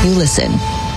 who listen.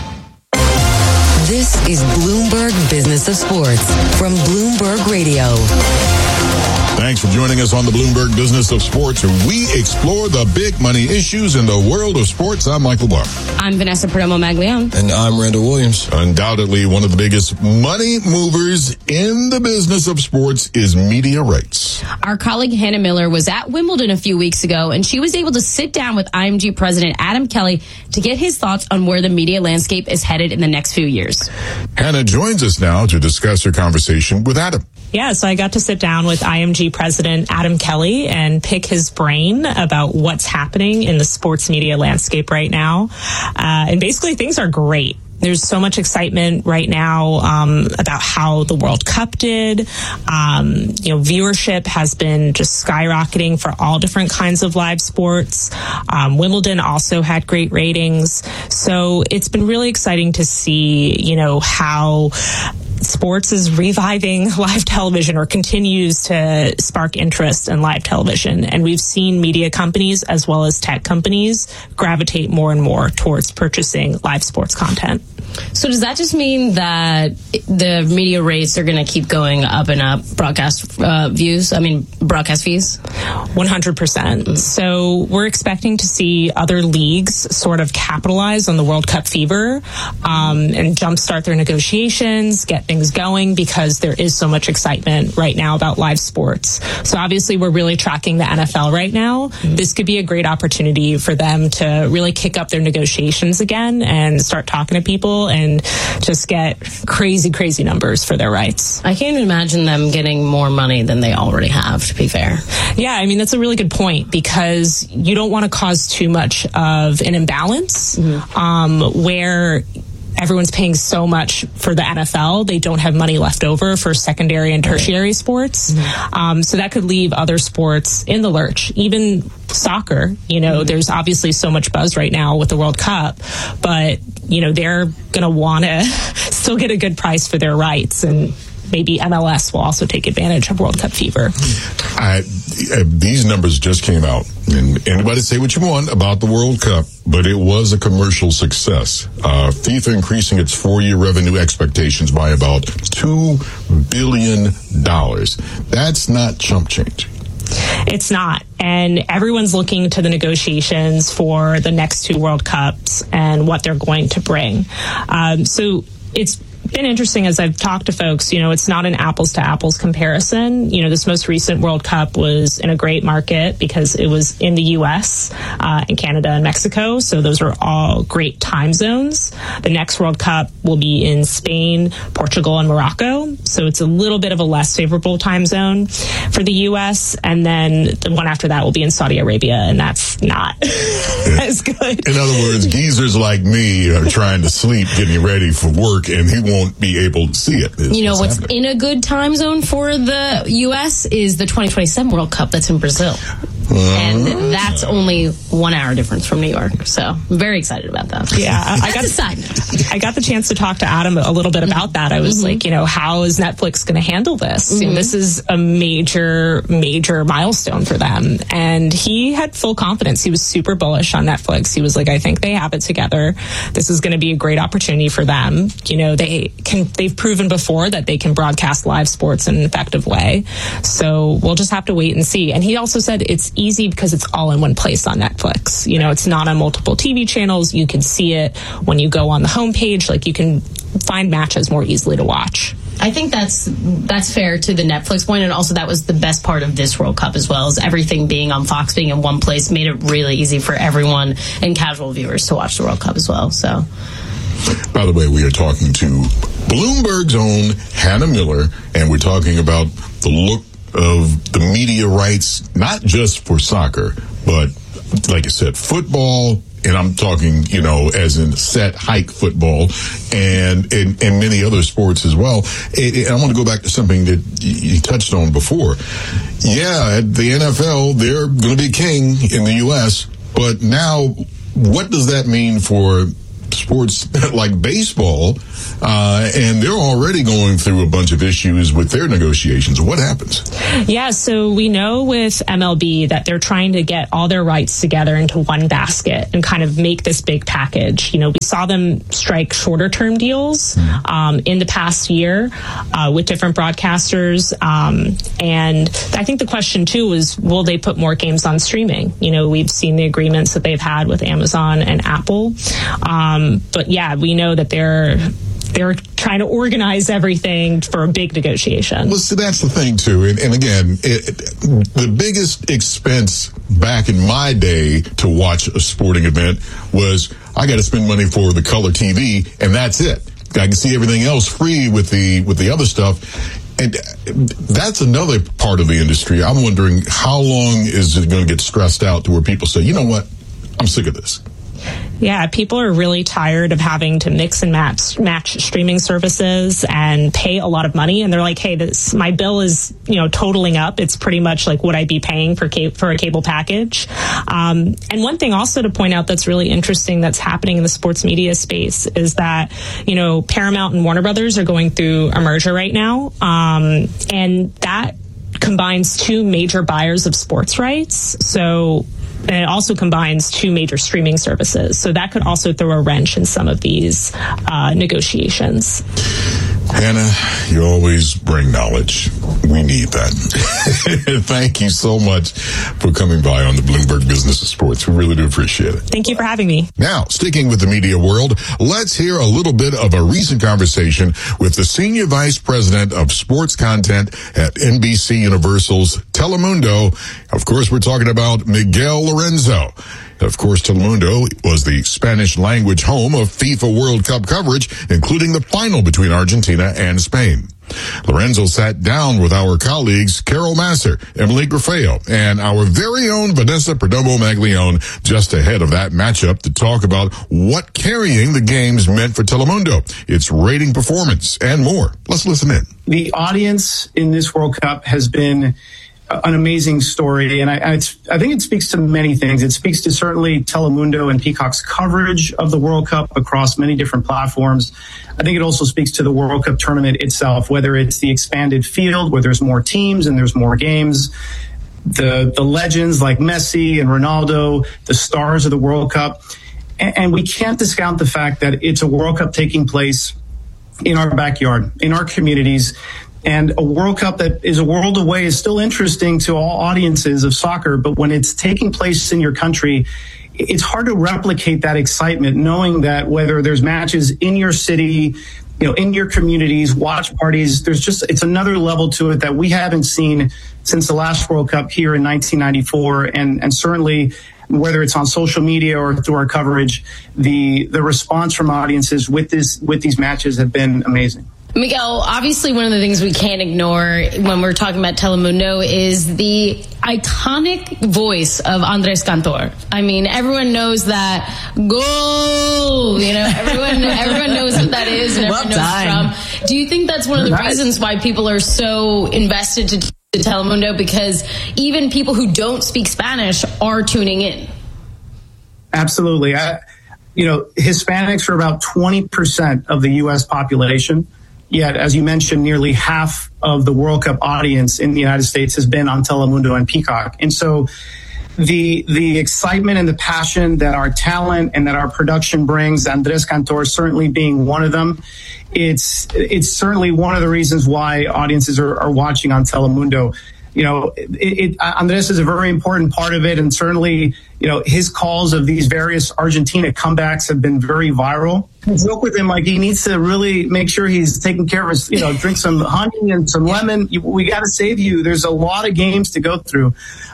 This is Bloomberg Business of Sports from Bloomberg Radio. Thanks for joining us on the Bloomberg Business of Sports, where we explore the big money issues in the world of sports. I'm Michael Barr. I'm Vanessa Perdomo-Maglione. And I'm Randall Williams. Undoubtedly, one of the biggest money movers in the business of sports is media rights. Our colleague Hannah Miller was at Wimbledon a few weeks ago, and she was able to sit down with IMG President Adam Kelly to get his thoughts on where the media landscape is headed in the next few years. Hannah joins us now to discuss her conversation with Adam. Yeah, so I got to sit down with IMG President Adam Kelly and pick his brain about what's happening in the sports media landscape right now. And basically, things are great. There's so much excitement right now about how the World Cup did. Viewership has been just skyrocketing for all different kinds of live sports. Wimbledon also had great ratings. So it's been really exciting to see, how sports is reviving live television or continues to spark interest in live television. And we've seen media companies as well as tech companies gravitate more and more towards purchasing live sports content. So does that just mean that the media rates are going to keep going up and up, broadcast fees? 100%. So we're expecting to see other leagues sort of capitalize on the World Cup fever and jumpstart their negotiations, get things going, because there is so much excitement right now about live sports. So obviously we're really tracking the NFL right now. This could be a great opportunity for them to really kick up their negotiations again and start talking to people and just get crazy numbers for their rights. I can't imagine them getting more money than they already have, to be fair. Yeah, that's a really good point, because you don't want to cause too much of an imbalance where everyone's paying so much for the NFL, they don't have money left over for secondary and tertiary sports. So that could leave other sports in the lurch. Even soccer, there's obviously so much buzz right now with the World Cup, but, they're going to want to still get a good price for their rights, and maybe MLS will also take advantage of World Cup fever. These numbers just came out, and anybody say what you want about the World Cup, but it was a commercial success. FIFA increasing its 4-year revenue expectations by about $2 billion. That's not chump change. It's not. And everyone's looking to the negotiations for the next 2 World Cups and what they're going to bring. So it's been interesting as I've talked to folks, it's not an apples to apples comparison. This most recent World Cup was in a great market because it was in the U.S., in Canada and Mexico. So those are all great time zones. The next World Cup will be in Spain, Portugal, and Morocco. So it's a little bit of a less favorable time zone for the U.S. And then the one after that will be in Saudi Arabia, and that's not as good. In other words, geezers like me are trying to sleep, getting ready for work, and he won't be able to see it. What's in a good time zone for the U.S. is the 2027 World Cup that's in Brazil. And that's only 1 hour difference from New York. So I'm very excited about that. Yeah. I got the chance to talk to Adam a little bit about that. I was like, how is Netflix going to handle this? This is a major milestone for them. And he had full confidence. He was super bullish on Netflix. He was like, I think they have it together. This is going to be a great opportunity for them. They've proven before that they can broadcast live sports in an effective way. So we'll just have to wait and see. And he also said it's easy because it's all in one place on Netflix. It's not on multiple TV channels. You can see it when you go on the homepage. Like, you can find matches more easily to watch. I think that's fair to the Netflix point, and also that was the best part of this World Cup as well, is everything being on Fox, being in one place, made it really easy for everyone and casual viewers to watch the World Cup as well. So, by the way, we are talking to Bloomberg's own Hannah Miller, and we're talking about the look of the media rights, not just for soccer, but like I said, football, and I'm talking, as in set hike football and many other sports as well. I want to go back to something that you touched on before. Yeah, the NFL, they're going to be king in the U.S., but now what does that mean for sports like baseball, and they're already going through a bunch of issues with their negotiations. What happens? Yeah, so we know with MLB that they're trying to get all their rights together into one basket and kind of make this big package. We saw them strike shorter term deals in the past year with different broadcasters. And I think the question too was, will they put more games on streaming? We've seen the agreements that they've had with Amazon and Apple. But yeah, we know that they're trying to organize everything for a big negotiation. Well, see, that's the thing, too. And again, the biggest expense back in my day to watch a sporting event was I got to spend money for the color TV, and that's it. I can see everything else free with the other stuff. And that's another part of the industry. I'm wondering how long is it going to get stressed out to where people say, you know what, I'm sick of this. Yeah, people are really tired of having to mix and match streaming services and pay a lot of money. And they're like, hey, my bill is, totaling up. It's pretty much like what I'd be paying for a cable package. And one thing also to point out that's really interesting that's happening in the sports media space is that, Paramount and Warner Brothers are going through a merger right now. And that combines two major buyers of sports rights. And it also combines two major streaming services. So that could also throw a wrench in some of these negotiations. Hannah, you always bring knowledge. We need that. Thank you so much for coming by on the Bloomberg Business of Sports. We really do appreciate it. Thank you for having me. Now, sticking with the media world, let's hear a little bit of a recent conversation with the Senior Vice President of Sports Content at NBC Universal's Telemundo. Of course, we're talking about Miguel Lorenzo. Of course, Telemundo was the Spanish language home of FIFA World Cup coverage, including the final between Argentina and Spain. Lorenzo sat down with our colleagues Carol Masser, Emily Grafeo, and our very own Vanessa Perdomo Maglione just ahead of that matchup to talk about what carrying the games meant for Telemundo, its rating performance, and more. Let's listen in. The audience in this World Cup has been an amazing story, and I think it speaks to many things. It speaks to certainly Telemundo and Peacock's coverage of the World Cup across many different platforms. I think it also speaks to the World Cup tournament itself, whether it's the expanded field where there's more teams and there's more games, the legends like Messi and Ronaldo, the stars of the World Cup. And we can't discount the fact that it's a World Cup taking place in our backyard, in our communities. And a World Cup that is a world away is still interesting to all audiences of soccer. But when it's taking place in your country, it's hard to replicate that excitement, knowing that whether there's matches in your city, in your communities, watch parties, it's another level to it that we haven't seen since the last World Cup here in 1994. And certainly, whether it's on social media or through our coverage, the response from audiences with these matches have been amazing. Miguel, obviously one of the things we can't ignore when we're talking about Telemundo is the iconic voice of Andres Cantor. I mean, everyone knows that goal. Everyone knows what that is and everyone knows from. Do you think that's one of the reasons why people are so invested to Telemundo? Because even people who don't speak Spanish are tuning in. Absolutely. Hispanics are about 20% of the U.S. population. Yet, as you mentioned, nearly half of the World Cup audience in the United States has been on Telemundo and Peacock. And so the excitement and the passion that our talent and that our production brings, Andres Cantor certainly being one of them, it's certainly one of the reasons why audiences are watching on Telemundo. Andres is a very important part of it, and certainly, his calls of these various Argentina comebacks have been very viral. I joke with him like he needs to really make sure he's taking care of his, drink some honey and some lemon. We got to save you. There's a lot of games to go through.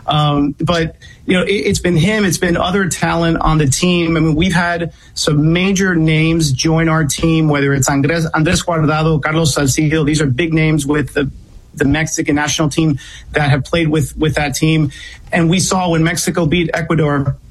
But it's been him. It's been other talent on the team. I mean, we've had some major names join our team, whether it's Andres Guardado, Carlos Salcido. These are big names with the Mexican national team that have played with that team. And we saw when Mexico beat Ecuador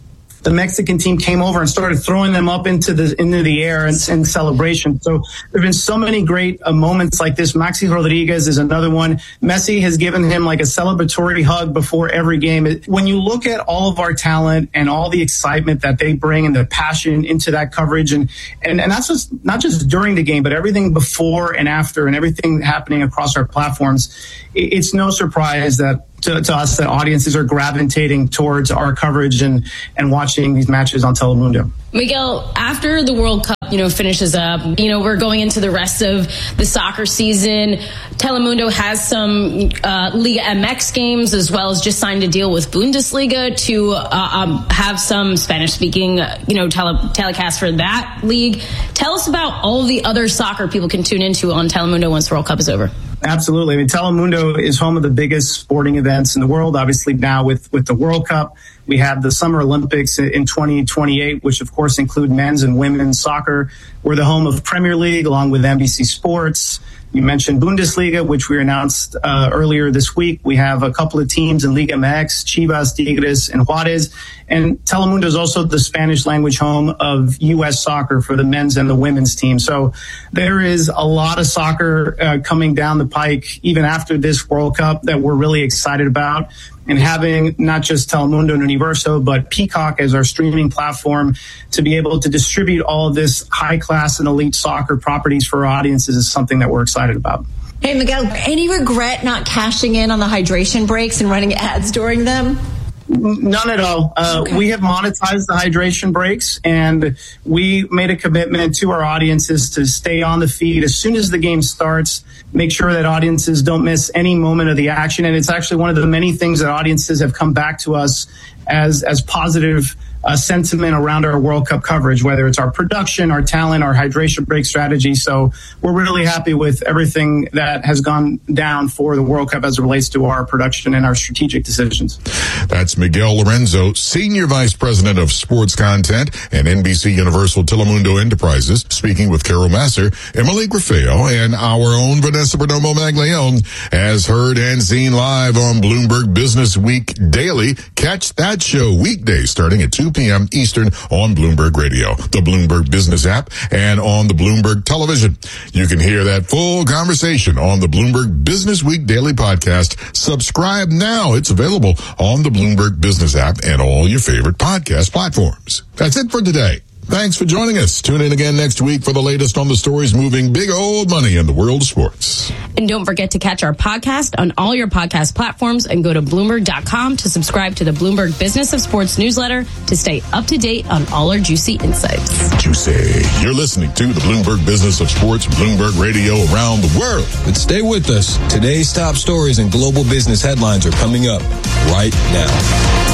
the Mexican team came over and started throwing them up into the air in celebration. So there have been so many great moments like this. Maxi Rodriguez is another one. Messi has given him like a celebratory hug before every game. When you look at all of our talent and all the excitement that they bring and the passion into that coverage, and that's just not just during the game, but everything before and after and everything happening across our platforms, it's no surprise that to us that audiences are gravitating towards our coverage and watching these matches on Telemundo. Miguel, after the World Cup, finishes up, we're going into the rest of the soccer season. Telemundo has some Liga MX games, as well as just signed a deal with Bundesliga to have some Spanish-speaking, telecast for that league. Tell us about all of the other soccer people can tune into on Telemundo once the World Cup is over. Absolutely. I mean, Telemundo is home of the biggest sporting events in the world. Obviously, now with the World Cup, we have the Summer Olympics in 2028, which of course include men's and women's soccer. We're the home of Premier League along with NBC Sports. You mentioned Bundesliga, which we announced earlier this week. We have a couple of teams in Liga MX, Chivas, Tigres, and Juarez. And Telemundo is also the Spanish language home of U.S. soccer for the men's and the women's team. So there is a lot of soccer coming down the pike, even after this World Cup, that we're really excited about. And having not just Telemundo and Universo, but Peacock as our streaming platform to be able to distribute all of this high-class and elite soccer properties for our audiences is something that we're excited about. Hey, Miguel, any regret not cashing in on the hydration breaks and running ads during them? None at all. Okay. We have monetized the hydration breaks, and we made a commitment to our audiences to stay on the feed as soon as the game starts, make sure that audiences don't miss any moment of the action. And it's actually one of the many things that audiences have come back to us as positive sentiment around our World Cup coverage, whether it's our production, our talent, our hydration break strategy. So we're really happy with everything that has gone down for the World Cup as it relates to our production and our strategic decisions. That's Miguel Lorenzo, Senior Vice President of Sports Content and NBC Universal Telemundo Enterprises, speaking with Carol Masser, Emily Grafeo, and our own Vanessa Perdomo Maglione, as heard and seen live on Bloomberg Business Week Daily. Catch that show weekdays starting at 2 p.m. Eastern on Bloomberg Radio, the Bloomberg Business app, and on the Bloomberg Television. You can hear that full conversation on the Bloomberg Business Week Daily podcast. Subscribe now. It's available on the Bloomberg Business app and all your favorite podcast platforms. That's it for today. Thanks for joining us. Tune in again next week for the latest on the stories moving big old money in the world of sports. And don't forget to catch our podcast on all your podcast platforms and go to Bloomberg.com to subscribe to the Bloomberg Business of Sports newsletter to stay up to date on all our juicy insights. Juicy. You're listening to the Bloomberg Business of Sports, Bloomberg Radio around the world. But stay with us. Today's top stories and global business headlines are coming up right now.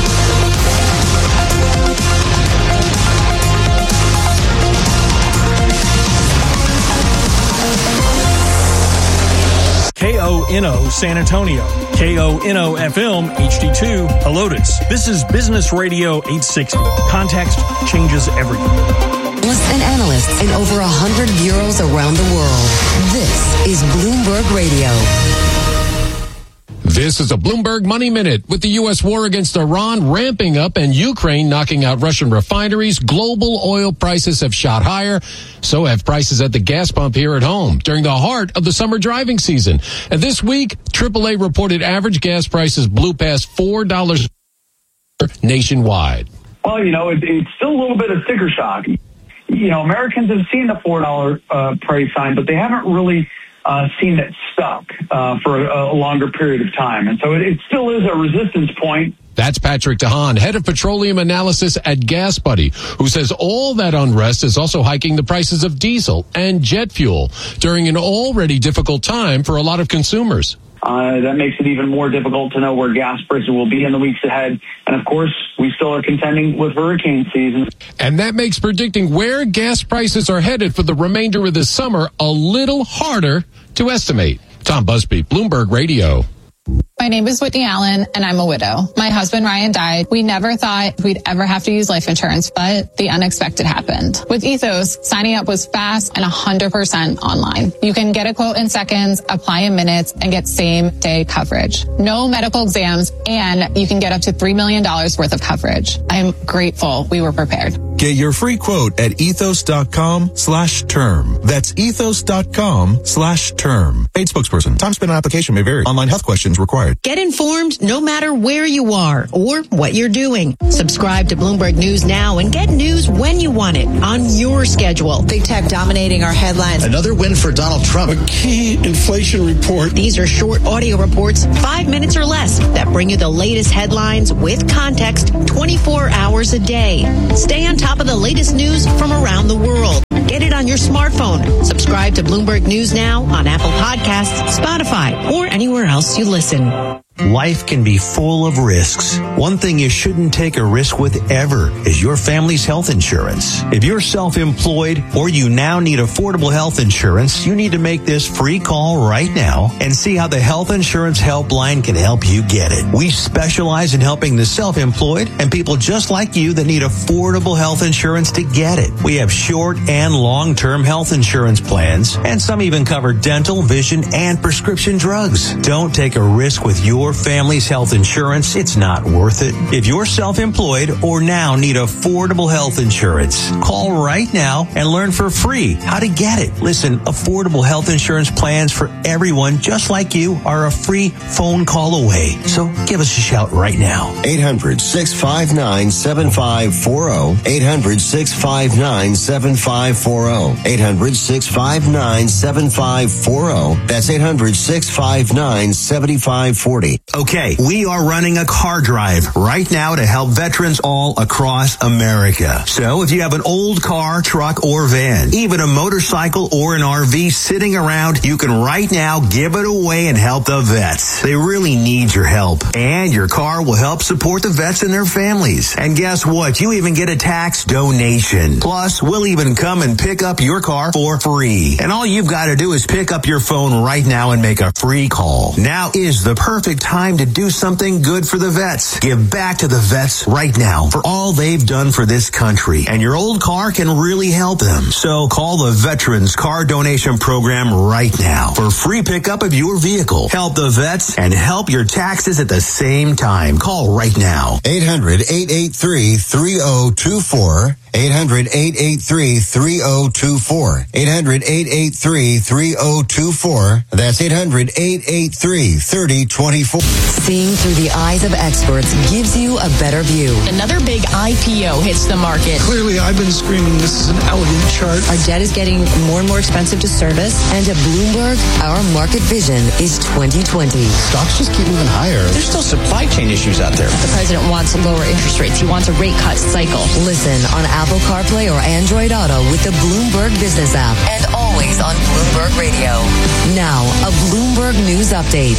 KONO San Antonio, KONO FM HD2 Helotes. This is Business Radio 860. Context changes everything. And analysts in over 100 bureaus around the world. This is Bloomberg Radio. This is a Bloomberg Money Minute. With the U.S. war against Iran ramping up and Ukraine knocking out Russian refineries, global oil prices have shot higher. So have prices at the gas pump here at home during the heart of the summer driving season. And this week, AAA reported average gas prices blew past $4 nationwide. Well, it's still a little bit of sticker shock. Americans have seen the $4 price sign, but they haven't really seen it stuck for a longer period of time. And so it still is a resistance point. That's Patrick DeHaan, head of petroleum analysis at Gas Buddy, who says all that unrest is also hiking the prices of diesel and jet fuel during an already difficult time for a lot of consumers. That makes it even more difficult to know where gas prices will be in the weeks ahead. And, of course, we still are contending with hurricane season. And that makes predicting where gas prices are headed for the remainder of the summer a little harder to estimate. Tom Busby, Bloomberg Radio. My name is Whitney Allen, and I'm a widow. My husband, Ryan, died. We never thought we'd ever have to use life insurance, but the unexpected happened. With Ethos, signing up was fast and 100% online. You can get a quote in seconds, apply in minutes, and get same-day coverage. No medical exams, and you can get up to $3 million worth of coverage. I'm grateful we were prepared. Get your free quote at ethos.com/term. That's ethos.com/term. Paid spokesperson. Time spent on application may vary. Online health questions required. Get informed no matter where you are or what you're doing. Subscribe to Bloomberg News now and get news when you want it on your schedule. Big tech dominating our headlines. Another win for Donald Trump. A key inflation report. These are short audio reports, 5 minutes or less, that bring you the latest headlines with context 24 hours a day. Stay on top of the latest news from around the world. Get it on your smartphone. Subscribe to Bloomberg News now on Apple Podcasts, Spotify, or anywhere else you listen. Life can be full of risks. One thing you shouldn't take a risk with ever is your family's health insurance. If you're self-employed or you now need affordable health insurance, you need to make this free call right now and see how the Health Insurance Helpline can help you get it. We specialize in helping the self-employed and people just like you that need affordable health insurance to get it. We have short and long-term health insurance plans, and some even cover dental, vision, and prescription drugs. Don't take a risk with your family's health insurance. It's not worth it. If you're self-employed or now need affordable health insurance, call right now and learn for free how to get it. Listen, affordable health insurance plans for everyone just like you are a free phone call away. So give us a shout right now. 800-659-7540. 800-659-7540. 800-659-7540. That's 800-659-7540. Okay, we are running a car drive right now to help veterans all across America. So if you have an old car, truck, or van, even a motorcycle or an RV sitting around, you can right now give it away and help the vets. They really need your help. And your car will help support the vets and their families. And guess what? You even get a tax donation. Plus, we'll even come and pick up your car for free. And all you've got to do is pick up your phone right now and make a free call. Now is the perfect time to do something good for the vets. Give back to the vets right now for all they've done for this country. And your old car can really help them. So call the Veterans Car Donation Program right now for free pickup of your vehicle. Help the vets and help your taxes at the same time. Call right now. 800-883-3024. 800-883-3024. 800-883-3024. That's 800-883-3024. Seeing through the eyes of experts gives you a better view. Another big IPO hits the market. Clearly, I've been screaming this is an elegant chart. Our debt is getting more and more expensive to service. And at Bloomberg, our market vision is 2020. Stocks just keep moving higher. There's still supply chain issues out there. The president wants lower interest rates. He wants a rate cut cycle. Listen on Apple CarPlay or Android Auto with the Bloomberg Business app. And always on Bloomberg Radio. Now, a Bloomberg News Update.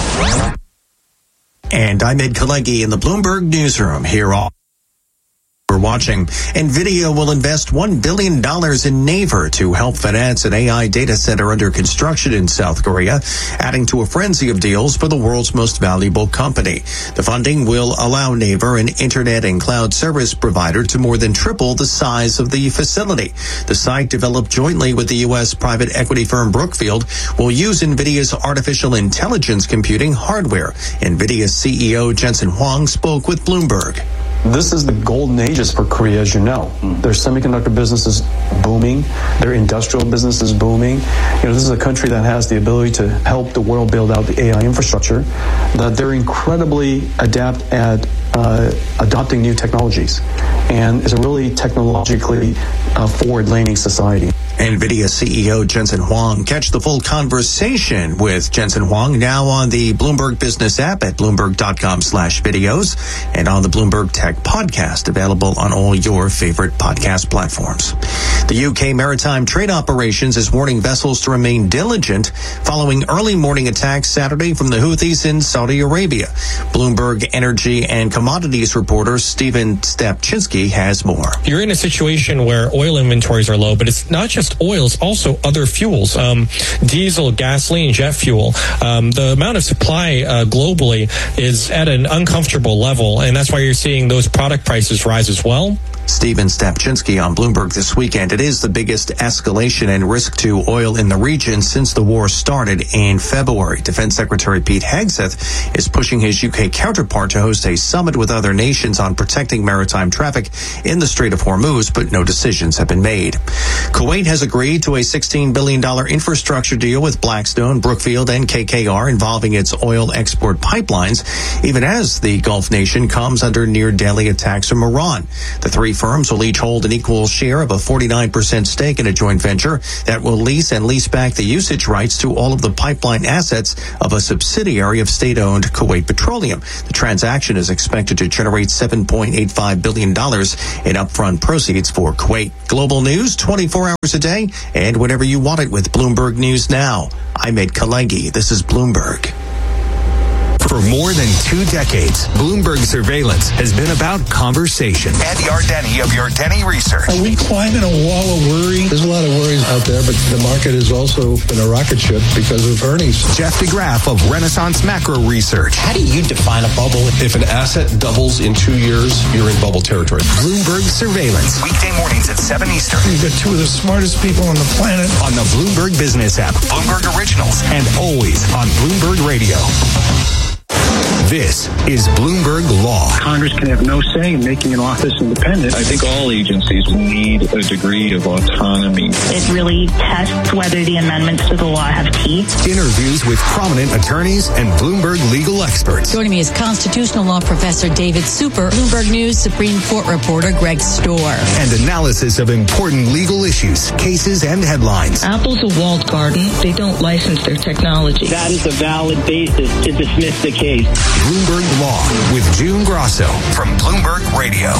And I'm Ed Kalegi in the Bloomberg Newsroom. Here we're watching. NVIDIA will invest $1 billion in Naver to help finance an AI data center under construction in South Korea, adding to a frenzy of deals for the world's most valuable company. The funding will allow Naver, an internet and cloud service provider, to more than triple the size of the facility. The site, developed jointly with the U.S. private equity firm Brookfield, will use NVIDIA's artificial intelligence computing hardware. NVIDIA's CEO Jensen Huang spoke with Bloomberg. This is the golden ages for Korea, as you know. Their semiconductor business is booming. Their industrial business is booming. This is a country that has the ability to help the world build out the AI infrastructure, that they're incredibly adept at adopting new technologies, and is a really technologically forward-leaning society. NVIDIA CEO Jensen Huang. Catch the full conversation with Jensen Huang now on the Bloomberg Business app at Bloomberg.com/videos and on the Bloomberg Tech podcast, available on all your favorite podcast platforms. The UK Maritime Trade Operations is warning vessels to remain diligent following early morning attacks Saturday from the Houthis in Saudi Arabia. Bloomberg energy and commodities reporter Stephen Stepchinsky has more. You're in a situation where oil inventories are low, but it's not just just oils, also other fuels, diesel, gasoline, jet fuel. The amount of supply globally is at an uncomfortable level, and that's why you're seeing those product prices rise as well. Stephen Stepchinsky on Bloomberg this weekend. It is the biggest escalation and risk to oil in the region since the war started in February. Defense Secretary Pete Hegseth is pushing his UK counterpart to host a summit with other nations on protecting maritime traffic in the Strait of Hormuz, but no decisions have been made. Kuwait has agreed to a $16 billion infrastructure deal with Blackstone, Brookfield, and KKR involving its oil export pipelines, even as the Gulf nation comes under near-daily attacks from Iran. The three firms will each hold an equal share of a 49% stake in a joint venture that will lease and lease back the usage rights to all of the pipeline assets of a subsidiary of state-owned Kuwait Petroleum. The transaction is expected to generate $7.85 billion in upfront proceeds for Kuwait. Global news 24 hours a day and whenever you want it with Bloomberg News Now. I'm Ed Kalegi. This is Bloomberg. For more than 2 decades, Bloomberg Surveillance has been about conversation. Ed Yardeni of Yardeni Research. Are we climbing a wall of worry? There's a lot of worries out there, but the market is also in a rocket ship because of earnings. Jeff DeGraff of Renaissance Macro Research. How do you define a bubble? If an asset doubles in 2 years, you're in bubble territory. Bloomberg Surveillance. Weekday mornings at 7 Eastern. You've got two of the smartest people on the planet. On the Bloomberg Business app. Bloomberg Originals. And always on Bloomberg Radio. This is Bloomberg Law. Congress can have no say in making an office independent. I think all agencies need a degree of autonomy. It really tests whether the amendments to the law have teeth. Interviews with prominent attorneys and Bloomberg legal experts. Joining me is constitutional law professor David Super, Bloomberg News Supreme Court reporter Greg Storr. And analysis of important legal issues, cases, and headlines. Apple's a walled garden. They don't license their technology. That is a valid basis to dismiss the case. Bloomberg Law with June Grosso from Bloomberg Radio.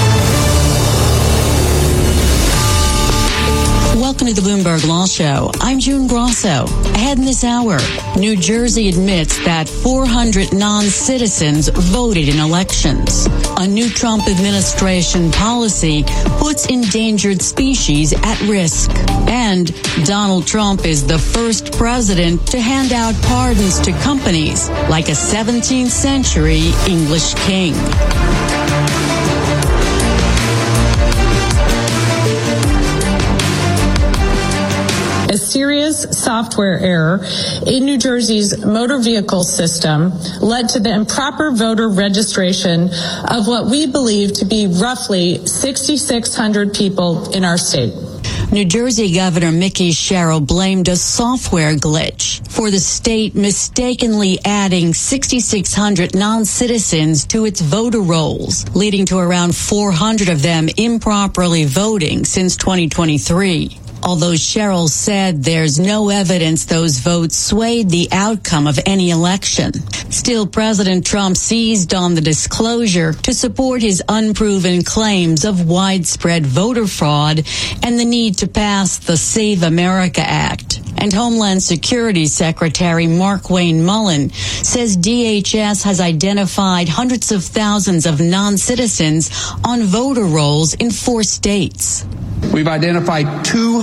Welcome to the Bloomberg Law Show. I'm June Grosso. Ahead in this hour, New Jersey admits that 400 non-citizens voted in elections. A new Trump administration policy puts endangered species at risk. And Donald Trump is the first president to hand out pardons to companies like a 17th century English king. A serious software error in New Jersey's motor vehicle system led to the improper voter registration of what we believe to be roughly 6,600 people in our state. New Jersey Governor Mickey Sherrill blamed a software glitch for the state mistakenly adding 6,600 non-citizens to its voter rolls, leading to around 400 of them improperly voting since 2023. Although Sherrill said there's no evidence those votes swayed the outcome of any election. Still, President Trump seized on the disclosure to support his unproven claims of widespread voter fraud and the need to pass the Save America Act. And Homeland Security Secretary Markwayne Mullin says DHS has identified hundreds of thousands of non-citizens on voter rolls in 4 states. We've identified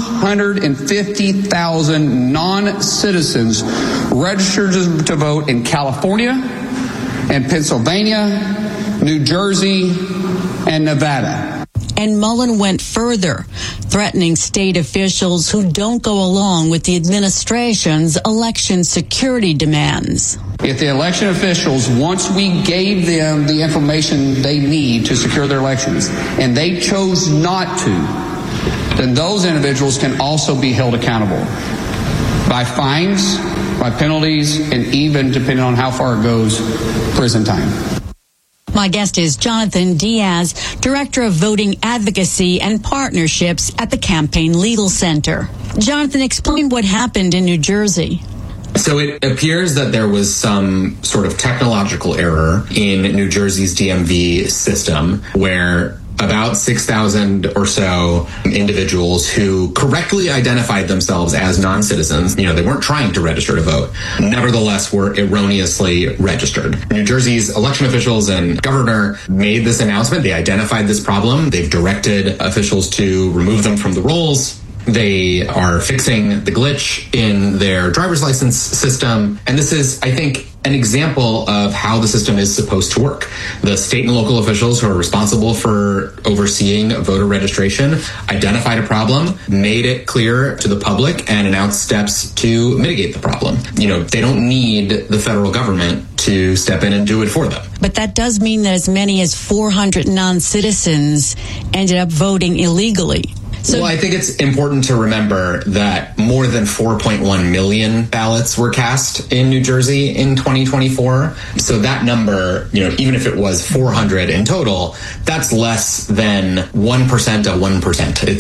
250,000 non-citizens registered to vote in California and Pennsylvania, New Jersey, and Nevada. And Mullin went further, threatening state officials who don't go along with the administration's election security demands. If the election officials, once we gave them the information they need to secure their elections, and they chose not to, then those individuals can also be held accountable by fines, by penalties, and even, depending on how far it goes, prison time. My guest is Jonathan Diaz, Director of Voting Advocacy and Partnerships at the Campaign Legal Center. Jonathan, explain what happened in New Jersey. So it appears that there was some sort of technological error in New Jersey's DMV system where about 6,000 or so individuals who correctly identified themselves as non-citizens, they weren't trying to register to vote, nevertheless were erroneously registered. New Jersey's election officials and governor made this announcement. They identified this problem. They've directed officials to remove them from the rolls. They are fixing the glitch in their driver's license system. And this is, I think, an example of how the system is supposed to work. The state and local officials who are responsible for overseeing voter registration identified a problem, made it clear to the public, and announced steps to mitigate the problem. They don't need the federal government to step in and do it for them. But that does mean that as many as 400 non-citizens ended up voting illegally. Well, I think it's important to remember that more than 4.1 million ballots were cast in New Jersey in 2024. So that number, even if it was 400 in total, that's less than 1% of 1%. It's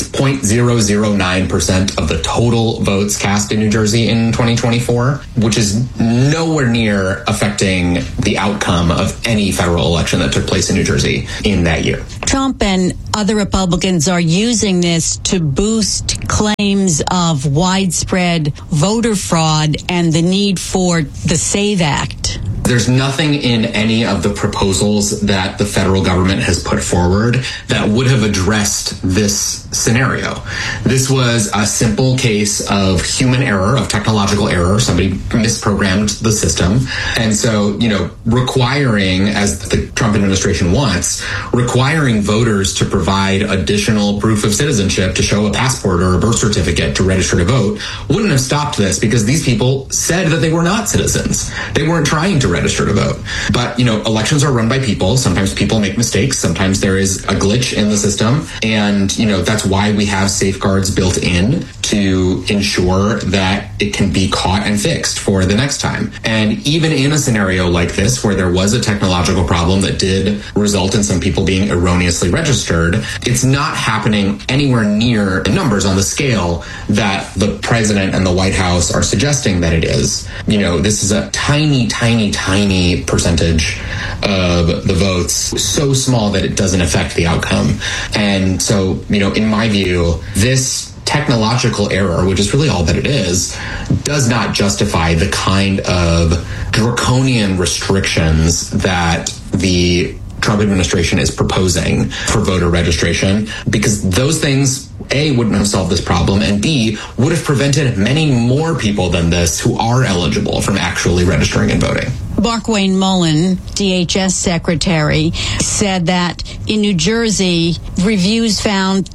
0.009% of the total votes cast in New Jersey in 2024, which is nowhere near affecting the outcome of any federal election that took place in New Jersey in that year. Trump and other Republicans are using this to boost claims of widespread voter fraud and the need for the SAVE Act. There's nothing in any of the proposals that the federal government has put forward that would have addressed this scenario. This was a simple case of human error, of technological error. Somebody misprogrammed the system. And so, requiring, as the Trump administration wants, requiring voters to provide additional proof of citizenship to show a passport or a birth certificate to register to vote wouldn't have stopped this, because these people said that they were not citizens. They weren't trying to register to vote. But, elections are run by people. Sometimes people make mistakes. Sometimes there is a glitch in the system. And, that's why we have safeguards built in to ensure that it can be caught and fixed for the next time. And even in a scenario like this, where there was a technological problem that did result in some people being erroneously registered, it's not happening anywhere near the numbers on the scale that the president and the White House are suggesting that it is. This is a tiny, tiny, tiny percentage of the votes, so small that it doesn't affect the outcome. And so, in my view, this technological error, which is really all that it is, does not justify the kind of draconian restrictions that the Trump administration is proposing for voter registration, because those things, A, wouldn't have solved this problem, and B, would have prevented many more people than this who are eligible from actually registering and voting. Markwayne Mullin, DHS secretary, said that in New Jersey, reviews found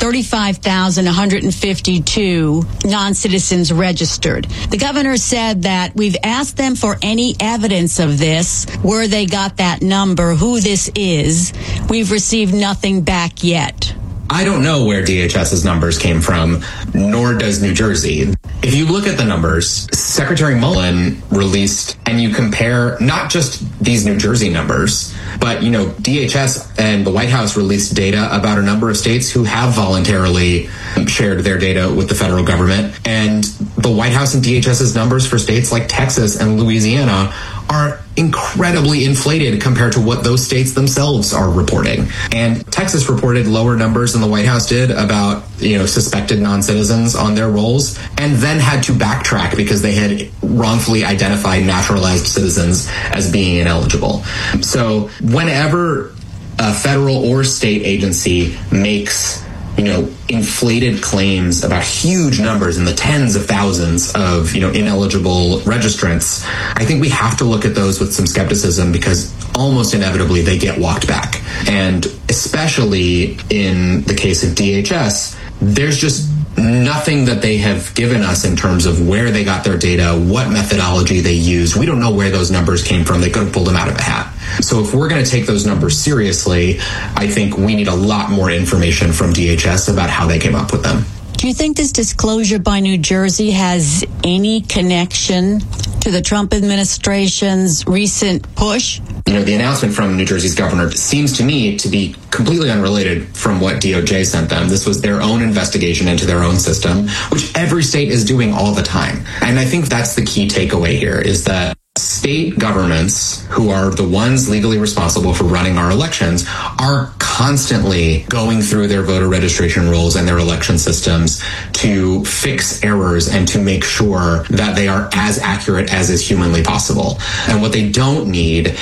35,152 non-citizens registered. The governor said that we've asked them for any evidence of this, where they got that number, who this is. We've received nothing back yet. I don't know where DHS's numbers came from, nor does New Jersey. If you look at the numbers, Secretary Mullin released, and you compare not just these New Jersey numbers, but, DHS and the White House released data about a number of states who have voluntarily shared their data with the federal government. And the White House and DHS's numbers for states like Texas and Louisiana are incredibly inflated compared to what those states themselves are reporting. And Texas reported lower numbers than the White House did about, suspected non-citizens on their rolls, and then had to backtrack because they had wrongfully identified naturalized citizens as being ineligible. So whenever a federal or state agency makes inflated claims about huge numbers in the tens of thousands of, ineligible registrants, I think we have to look at those with some skepticism, because almost inevitably they get walked back. And especially in the case of DHS, there's just nothing that they have given us in terms of where they got their data, what methodology they used. We don't know where those numbers came from. They could have pulled them out of a hat. So if we're going to take those numbers seriously, I think we need a lot more information from DHS about how they came up with them. Do you think this disclosure by New Jersey has any connection to the Trump administration's recent push? The announcement from New Jersey's governor seems to me to be completely unrelated from what DOJ sent them. This was their own investigation into their own system, which every state is doing all the time. And I think that's the key takeaway here, is that state governments, who are the ones legally responsible for running our elections, are constantly going through their voter registration rolls and their election systems to fix errors and to make sure that they are as accurate as is humanly possible. And what they don't need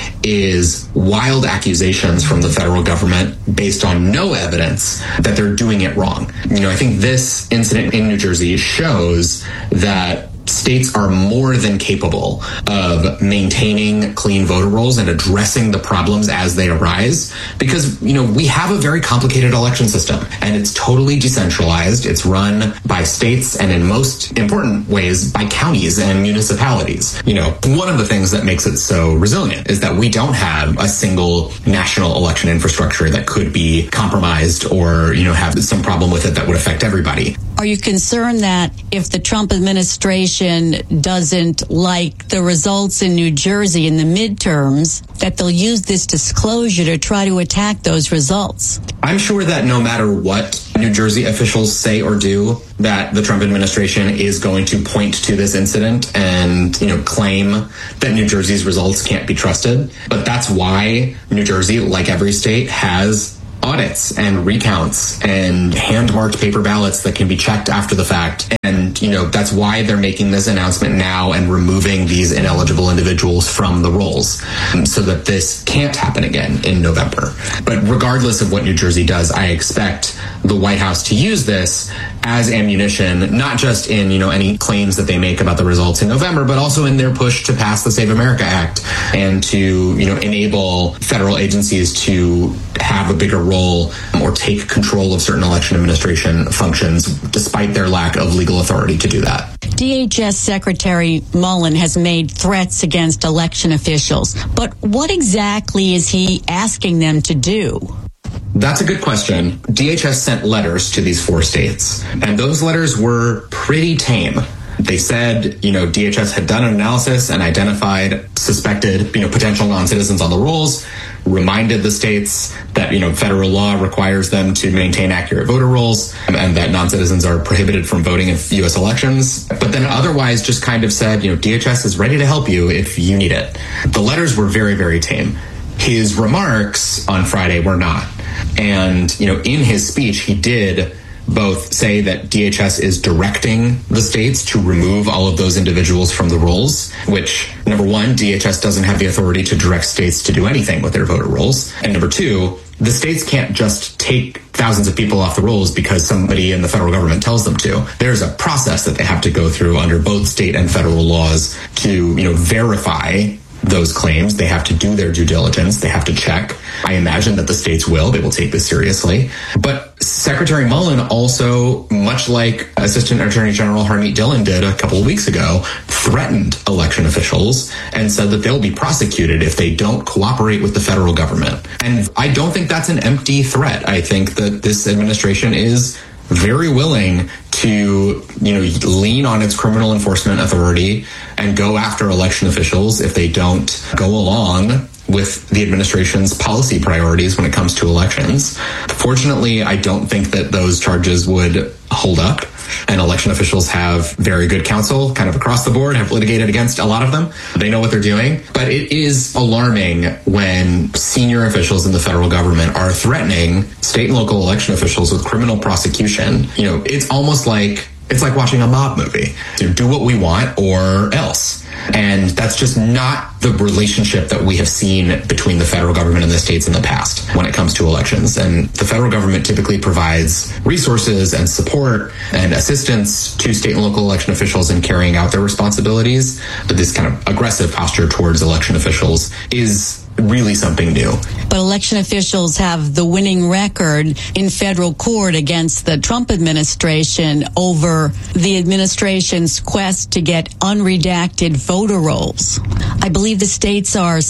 is wild accusations from the federal government based on no evidence that they're doing it wrong. I think this incident in New Jersey shows that states are more than capable of maintaining clean voter rolls and addressing the problems as they arise, because we have a very complicated election system and it's totally decentralized. It's run by states and, in most important ways, by counties and municipalities. One of the things that makes it so resilient is that we don't have a single national election infrastructure that could be compromised or have some problem with it that would affect everybody. Are you concerned that if the Trump administration doesn't like the results in New Jersey in the midterms, that they'll use this disclosure to try to attack those results? I'm sure that no matter what New Jersey officials say or do, that the Trump administration is going to point to this incident and, claim that New Jersey's results can't be trusted. But that's why New Jersey, like every state, has audits and recounts and hand-marked paper ballots that can be checked after the fact. And, that's why they're making this announcement now and removing these ineligible individuals from the rolls so that this can't happen again in November. But regardless of what New Jersey does, I expect the White House to use this as ammunition, not just in, any claims that they make about the results in November, but also in their push to pass the Save America Act and to, enable federal agencies to have a bigger role or take control of certain election administration functions, despite their lack of legal authority to do that. DHS Secretary Mullen has made threats against election officials, but what exactly is he asking them to do? That's a good question. DHS sent letters to these 4 states, and those letters were pretty tame. They said, DHS had done an analysis and identified suspected, potential non-citizens on the rolls, reminded the states that, federal law requires them to maintain accurate voter rolls and that non-citizens are prohibited from voting in U.S. elections. But then otherwise just kind of said, DHS is ready to help you if you need it. The letters were very, very tame. His remarks on Friday were not. And, in his speech, he did both say that DHS is directing the states to remove all of those individuals from the rolls, which, number one, DHS doesn't have the authority to direct states to do anything with their voter rolls. And number two, the states can't just take thousands of people off the rolls because somebody in the federal government tells them to. There's a process that they have to go through under both state and federal laws to, verify those claims. They have to do their due diligence. They have to check. I imagine that the states will. They will take this seriously. But Secretary Mullen also, much like Assistant Attorney General Harmeet Dillon did a couple of weeks ago, threatened election officials and said that they'll be prosecuted if they don't cooperate with the federal government. And I don't think that's an empty threat. I think that this administration is very willing to, lean on its criminal enforcement authority and go after election officials if they don't go along with the administration's policy priorities when it comes to elections. Fortunately, I don't think that those charges would hold up. And election officials have very good counsel kind of across the board, have litigated against a lot of them. They know what they're doing. But it is alarming when senior officials in the federal government are threatening state and local election officials with criminal prosecution. It's almost like it's like watching a mob movie. Do what we want or else. And that's just not the relationship that we have seen between the federal government and the states in the past when it comes to elections. And the federal government typically provides resources and support and assistance to state and local election officials in carrying out their responsibilities. But this kind of aggressive posture towards election officials is really something new. But election officials have the winning record in federal court against the Trump administration over the administration's quest to get unredacted voter rolls. I believe the states are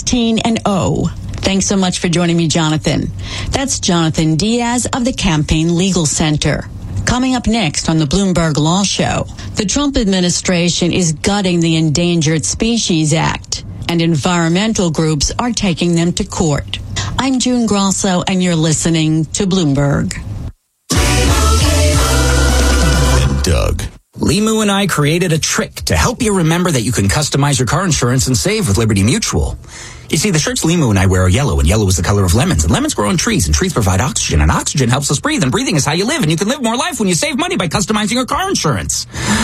16-0. Thanks so much for joining me, Jonathan. That's Jonathan Diaz of the Campaign Legal Center. Coming up next on the Bloomberg Law Show, the Trump administration is gutting the Endangered Species Act, and environmental groups are taking them to court. I'm June Grosso, and you're listening to Bloomberg. And Doug. Limu and I created a trick to help you remember that you can customize your car insurance and save with Liberty Mutual. You see, the shirts Limu and I wear are yellow, and yellow is the color of lemons, and lemons grow on trees, and trees provide oxygen, and oxygen helps us breathe, and breathing is how you live, and you can live more life when you save money by customizing your car insurance.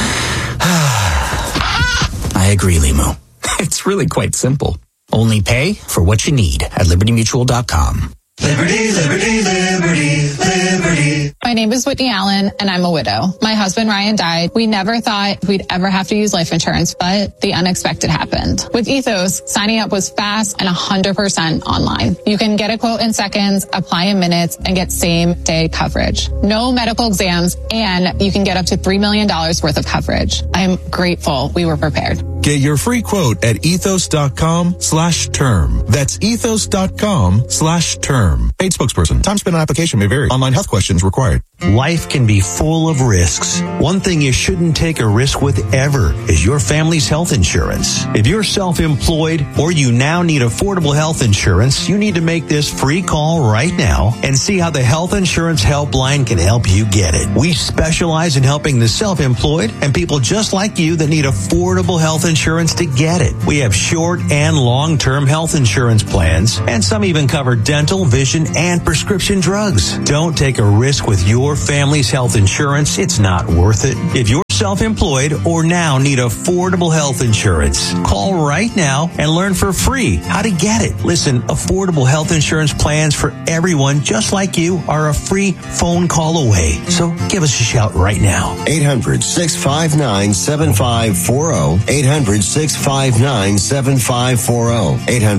I agree, Limu. It's really quite simple. Only pay for what you need at libertymutual.com. Liberty, liberty, liberty, liberty. My name is Whitney Allen, and I'm a widow. My husband, Ryan, died. We never thought we'd ever have to use life insurance, but the unexpected happened. With Ethos, signing up was fast and 100% online. You can get a quote in seconds, apply in minutes, and get same-day coverage. No medical exams, and you can get up to $3 million worth of coverage. I'm grateful we were prepared. Get your free quote at ethos.com/term. That's ethos.com/term. Paid spokesperson. Time spent on application may vary. Online health questions required. Life can be full of risks. One thing you shouldn't take a risk with ever is your family's health insurance. If you're self-employed or you now need affordable health insurance, you need to make this free call right now and see how the Health Insurance Helpline can help you get it. We specialize in helping the self-employed and people just like you that need affordable health insurance to get it. We have short and long-term health insurance plans, and some even cover dental, vision, and prescription drugs. Don't take a risk with your family's health insurance. It's not worth it. If you're self-employed or now need affordable health insurance, call right now and learn for free how to get it. Listen, affordable health insurance plans for everyone just like you are a free phone call away. So give us a shout right now. 800-659-7540. 800-659-7540.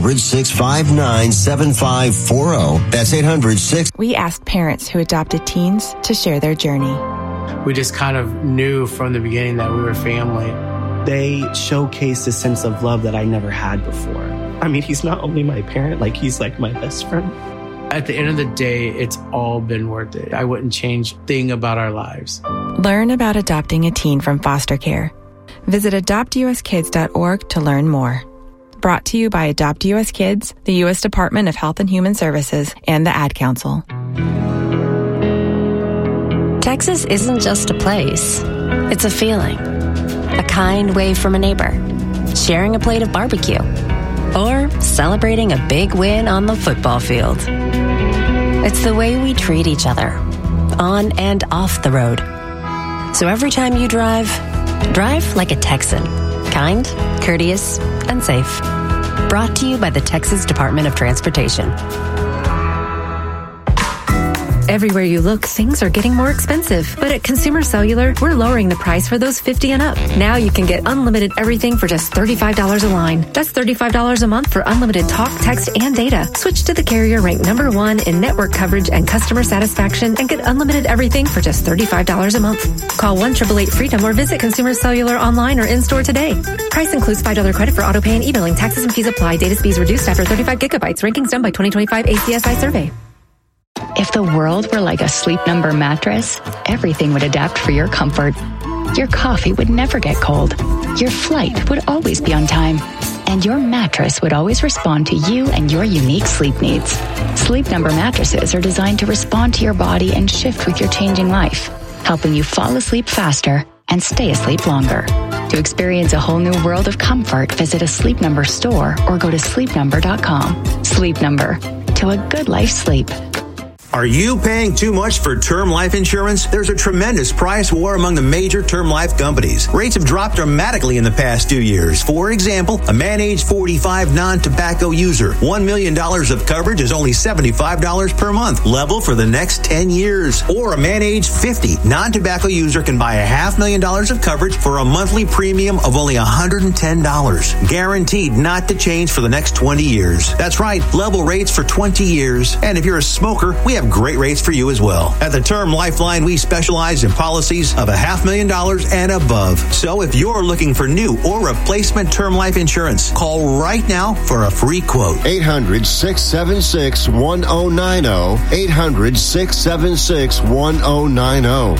800-659-7540. That's 800-6. We asked parents who adopted teens to share their journey. We just kind of knew from the beginning that we were family. They showcased a sense of love that I never had before. I mean, he's not only my parent, he's like my best friend. At the end of the day, it's all been worth it. I wouldn't change a thing about our lives. Learn about adopting a teen from foster care. Visit adoptuskids.org to learn more. Brought to you by Adopt U.S. Kids, the U.S. Department of Health and Human Services, and the Ad Council. Texas isn't just a place. It's a feeling. A kind wave from a neighbor. Sharing a plate of barbecue. Or celebrating a big win on the football field. It's the way we treat each other. On and off the road. So every time you drive like a Texan. Kind, courteous, and safe. Brought to you by the Texas Department of Transportation. Everywhere you look, things are getting more expensive. But at Consumer Cellular, we're lowering the price for those 50 and up. Now you can get unlimited everything for just $35 a line. That's $35 a month for unlimited talk, text, and data. Switch to the carrier ranked #1 in network coverage and customer satisfaction and get unlimited everything for just $35 a month. Call 1-888-FREEDOM or visit Consumer Cellular online or in-store today. Price includes $5 credit for auto pay and e-billing. Taxes and fees apply. Data speeds reduced after 35 gigabytes. Rankings done by 2025 ACSI survey. If the world were like a Sleep Number mattress, everything would adapt for your comfort. Your coffee would never get cold. Your flight would always be on time. And your mattress would always respond to you and your unique sleep needs. Sleep Number mattresses are designed to respond to your body and shift with your changing life, helping you fall asleep faster and stay asleep longer. To experience a whole new world of comfort, visit a Sleep Number store or go to sleepnumber.com. Sleep Number. To a good life sleep. Are you paying too much for term life insurance? There's a tremendous price war among the major term life companies. Rates have dropped dramatically in the past 2 years. For example, a man age 45 non-tobacco user, $1 million of coverage is only $75 per month, level for the next 10 years. Or a man age 50 non-tobacco user can buy $500,000 of coverage for a monthly premium of only $110, guaranteed not to change for the next 20 years. That's right, level rates for 20 years. And if you're a smoker, we have great rates for you as well. At the Term Lifeline, we specialize in policies of $500,000 and above. So if you're looking for new or replacement term life insurance, call right now for a free quote. 800-676-1090. 800-676-1090.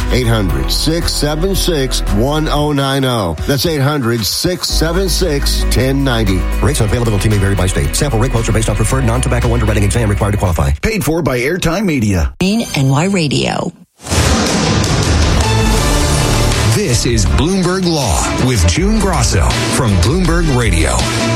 800-676-1090. That's 800-676-1090. Rates and availability may vary by state. Sample rate quotes are based on preferred non-tobacco underwriting exam required to qualify. Paid for by Airtime Media. NY Radio. This This is Bloomberg Law with June Grosso from Bloomberg Radio.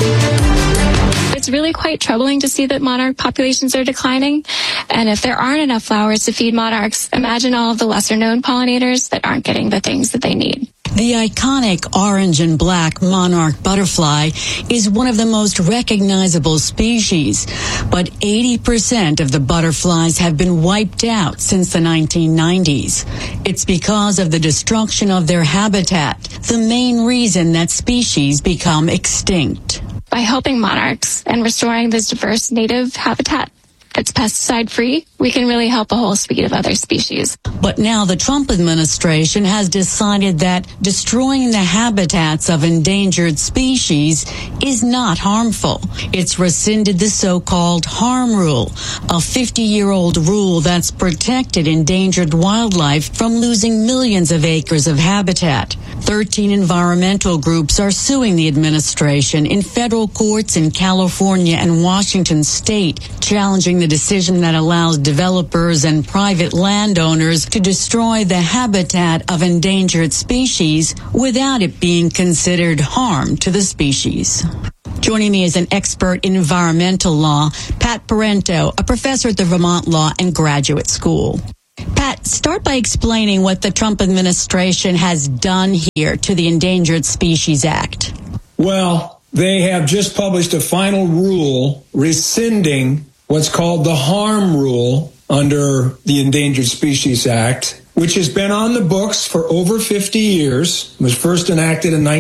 It's really quite troubling to see that monarch populations are declining. And if there aren't enough flowers to feed monarchs, imagine all of the lesser-known pollinators that aren't getting the things that they need. The iconic orange and black monarch butterfly is one of the most recognizable species, but 80% of the butterflies have been wiped out since the 1990s. It's because of the destruction of their habitat, the main reason that species become extinct. By helping monarchs and restoring this diverse native habitat that's pesticide-free, we can really help a whole suite of other species. But now the Trump administration has decided that destroying the habitats of endangered species is not harmful. It's rescinded the so-called harm rule, a 50-year-old rule that's protected endangered wildlife from losing millions of acres of habitat. 13 environmental groups are suing the administration in federal courts in California and Washington state, challenging the decision that allows developers and private landowners to destroy the habitat of endangered species without it being considered harm to the species. Joining me is an expert in environmental law, Pat Parento, a professor at the Vermont Law and Graduate School. Pat, start by explaining what the Trump administration has done here to the Endangered Species Act. Well, they have just published a final rule rescinding what's called the harm rule under the Endangered Species Act, which has been on the books for over 50 years. It was first enacted in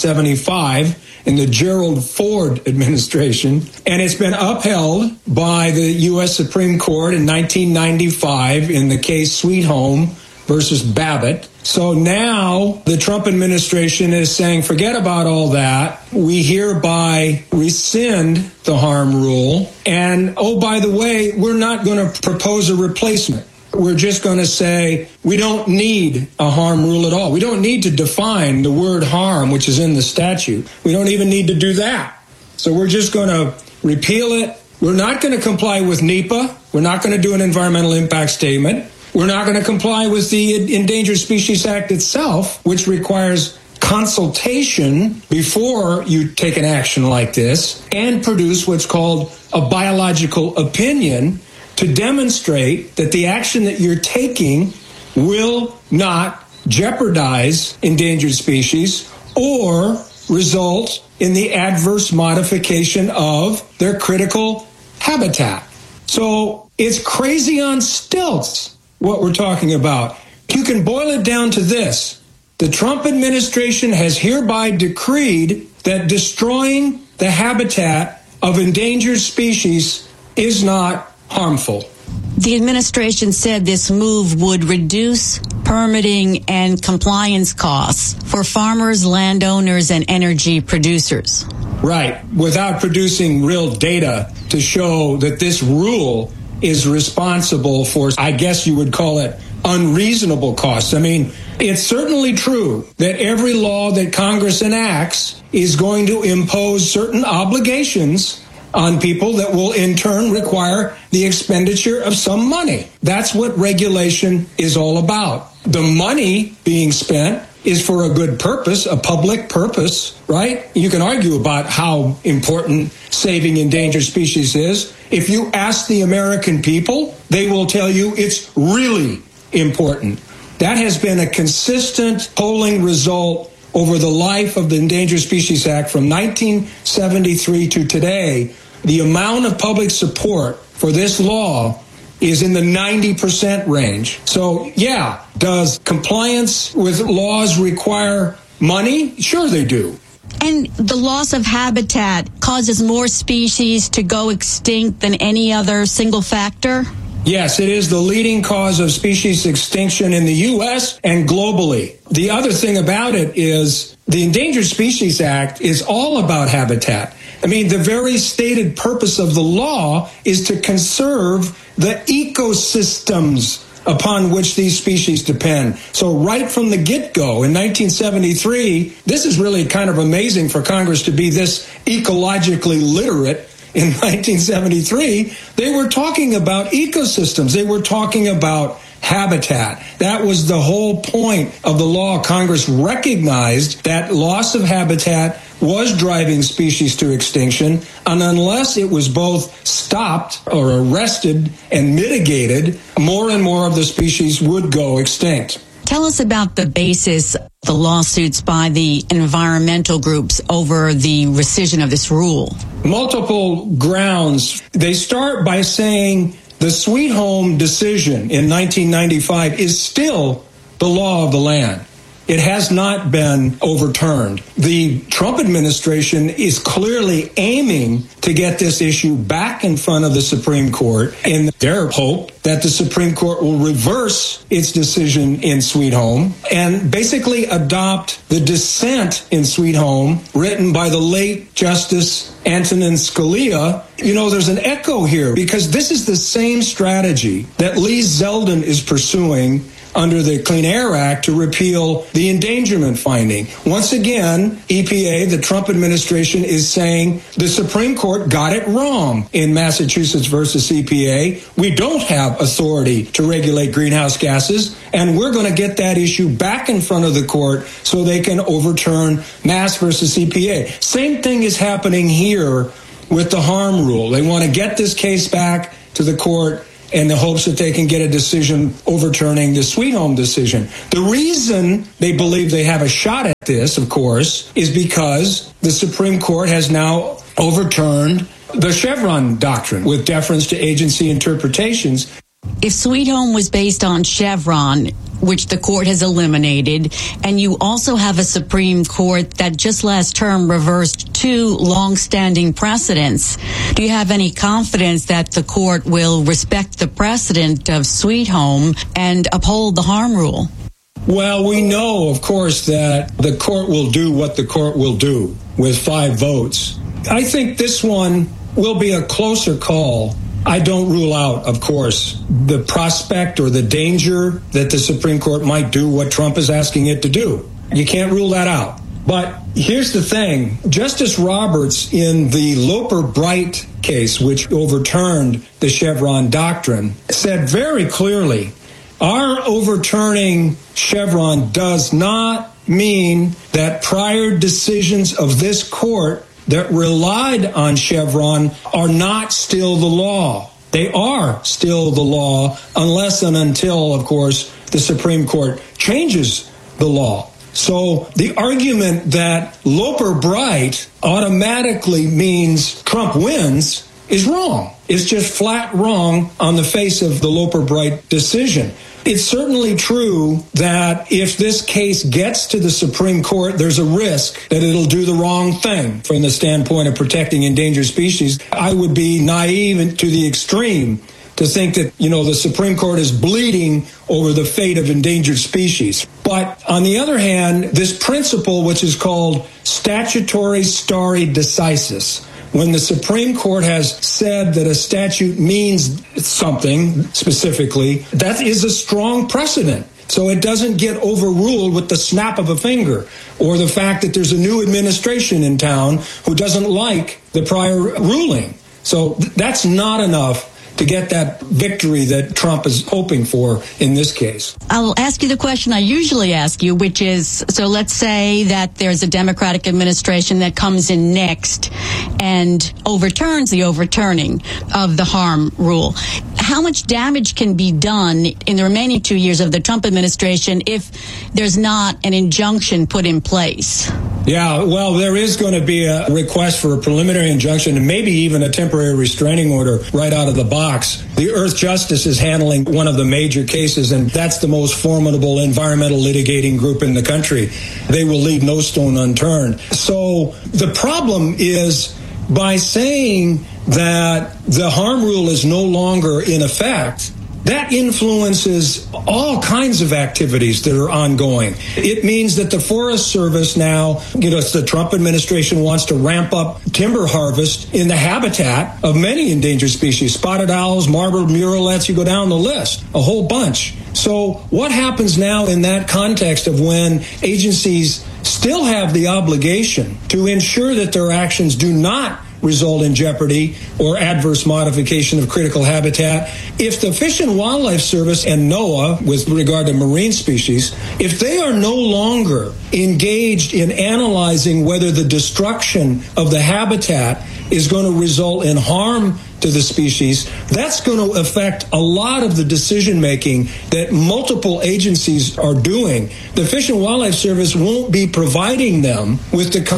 1975 in the Gerald Ford administration, and it's been upheld by the U.S. Supreme Court in 1995 in the case Sweet Home versus Babbitt. So now the Trump administration is saying, forget about all that. We hereby rescind the harm rule. And, oh, by the way, we're not going to propose a replacement. We're just going to say we don't need a harm rule at all. We don't need to define the word harm, which is in the statute. We don't even need to do that. So we're just going to repeal it. We're not going to comply with NEPA. We're not going to do an environmental impact statement. We're not going to comply with the Endangered Species Act itself, which requires consultation before you take an action like this, and produce what's called a biological opinion to demonstrate that the action that you're taking will not jeopardize endangered species or result in the adverse modification of their critical habitat. So it's crazy on stilts what we're talking about. You can boil it down to this. The Trump administration has hereby decreed that destroying the habitat of endangered species is not harmful. The administration said this move would reduce permitting and compliance costs for farmers, landowners, and energy producers. Right, without producing real data to show that this rule is responsible for, I guess you would call it, unreasonable costs. I mean, it's certainly true that every law that Congress enacts is going to impose certain obligations on people that will in turn require the expenditure of some money. That's what regulation is all about. The money being spent is for a good purpose, a public purpose, right? You can argue about how important saving endangered species is. If you ask the American people, they will tell you it's really important. That has been a consistent polling result over the life of the Endangered Species Act from 1973 to today. The amount of public support for this law is in the 90% range. So, yeah, does compliance with laws require money? Sure they do. And the loss of habitat causes more species to go extinct than any other single factor? Yes, it is the leading cause of species extinction in the U.S. and globally. The other thing about it is the Endangered Species Act is all about habitat. I mean, the very stated purpose of the law is to conserve the ecosystems upon which these species depend. So right from the get-go in 1973, this is really kind of amazing for Congress to be this ecologically literate. In 1973, they were talking about ecosystems. They were talking about habitat. That was the whole point of the law. Congress recognized that loss of habitat was driving species to extinction, and unless it was both stopped or arrested and mitigated, more and more of the species would go extinct. Tell us about the basis of the lawsuits by the environmental groups over the rescission of this rule. Multiple grounds. They start by saying the Sweet Home decision in 1995 is still the law of the land. It has not been overturned. The Trump administration is clearly aiming to get this issue back in front of the Supreme Court in their hope that the Supreme Court will reverse its decision in Sweet Home and basically adopt the dissent in Sweet Home written by the late Justice Antonin Scalia. You know, there's an echo here because this is the same strategy that Lee Zeldin is pursuing under the Clean Air Act to repeal the endangerment finding. Once again, EPA, the Trump administration, is saying the Supreme Court got it wrong in Massachusetts versus EPA. We don't have authority to regulate greenhouse gases, and we're going to get that issue back in front of the court so they can overturn Mass versus EPA. Same thing is happening here with the harm rule. They want to get this case back to the court in the hopes that they can get a decision overturning the Sweet Home decision. The reason they believe they have a shot at this, of course, is because the Supreme Court has now overturned the Chevron doctrine with deference to agency interpretations. If Sweet Home was based on Chevron, which the court has eliminated, and you also have a Supreme Court that just last term reversed two long-standing precedents, do you have any confidence that the court will respect the precedent of Sweet Home and uphold the harm rule? Well, we know, of course, that the court will do what the court will do with 5 votes. I think this one will be a closer call. I don't rule out, of course, the prospect or the danger that the Supreme Court might do what Trump is asking it to do. You can't rule that out. But here's the thing. Justice Roberts, in the Loper-Bright case, which overturned the Chevron doctrine, said very clearly, our overturning Chevron does not mean that prior decisions of this court that relied on Chevron are not still the law. They are still the law unless and until, of course, the Supreme Court changes the law. So the argument that Loper-Bright automatically means Trump wins is wrong. It's just flat wrong on the face of the Loper-Bright decision. It's certainly true that if this case gets to the Supreme Court, there's a risk that it'll do the wrong thing from the standpoint of protecting endangered species. I would be naive to the extreme to think that, the Supreme Court is bleeding over the fate of endangered species. But on the other hand, this principle, which is called statutory stare decisis, when the Supreme Court has said that a statute means something specifically, that is a strong precedent. So it doesn't get overruled with the snap of a finger or the fact that there's a new administration in town who doesn't like the prior ruling. So that's not enough to get that victory that Trump is hoping for in this case. I'll ask you the question I usually ask you, which is, so let's say that there's a Democratic administration that comes in next and overturns the overturning of the harm rule. How much damage can be done in the remaining 2 years of the Trump administration if there's not an injunction put in place? Yeah, well, there is going to be a request for a preliminary injunction and maybe even a temporary restraining order right out of the box. The Earth Justice is handling one of the major cases, and that's the most formidable environmental litigating group in the country. They will leave no stone unturned. So the problem is, by saying that the harm rule is no longer in effect, that influences all kinds of activities that are ongoing. It means that the Forest Service now, the Trump administration wants to ramp up timber harvest in the habitat of many endangered species, spotted owls, marbled murrelets, you go down the list, a whole bunch. So what happens now in that context of when agencies still have the obligation to ensure that their actions do not result in jeopardy or adverse modification of critical habitat. If the Fish and Wildlife Service and NOAA, with regard to marine species, if they are no longer engaged in analyzing whether the destruction of the habitat is going to result in harm to the species, that's going to affect a lot of the decision making that multiple agencies are doing. The Fish and Wildlife Service won't be providing them with the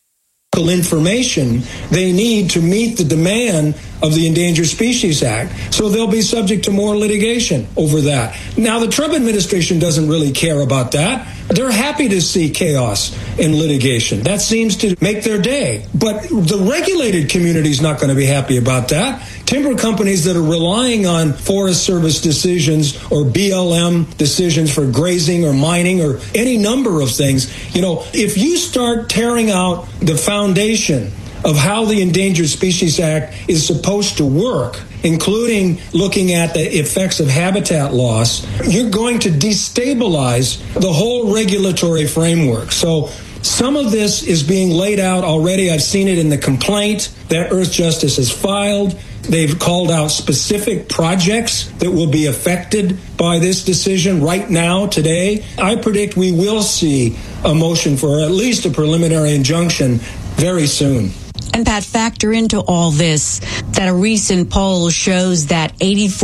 information they need to meet the demand of the Endangered Species Act. So they'll be subject to more litigation over that. Now, the Trump administration doesn't really care about that. They're happy to see chaos in litigation. That seems to make their day. But the regulated community is not going to be happy about that. Timber companies that are relying on Forest Service decisions or BLM decisions for grazing or mining or any number of things, if you start tearing out the foundation of how the Endangered Species Act is supposed to work, including looking at the effects of habitat loss, you're going to destabilize the whole regulatory framework. So some of this is being laid out already. I've seen it in the complaint that Earthjustice has filed. They've called out specific projects that will be affected by this decision right now, today. I predict we will see a motion for at least a preliminary injunction very soon. And Pat, factor into all this that a recent poll shows that